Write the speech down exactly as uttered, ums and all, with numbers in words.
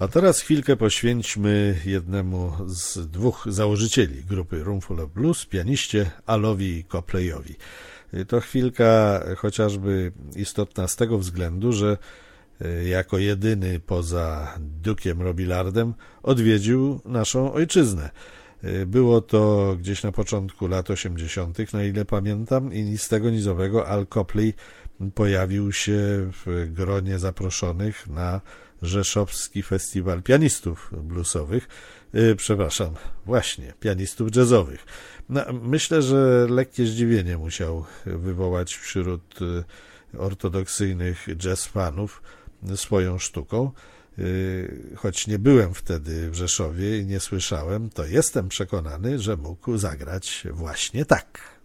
A teraz chwilkę poświęćmy jednemu z dwóch założycieli grupy Roomful of Blues, pianiście Alowi Copleyowi. To chwilka chociażby istotna z tego względu, że jako jedyny poza Duke'iem Robillardem odwiedził naszą ojczyznę. Było to gdzieś na początku lat osiemdziesiątych, na ile pamiętam, i nic z tego nizowego Al Copley pojawił się w gronie zaproszonych na Rzeszowski Festiwal Pianistów Bluesowych, przepraszam, właśnie, pianistów jazzowych. No, myślę, że lekkie zdziwienie musiał wywołać wśród ortodoksyjnych jazz fanów swoją sztuką. Choć nie byłem wtedy w Rzeszowie i nie słyszałem, to jestem przekonany, że mógł zagrać właśnie tak.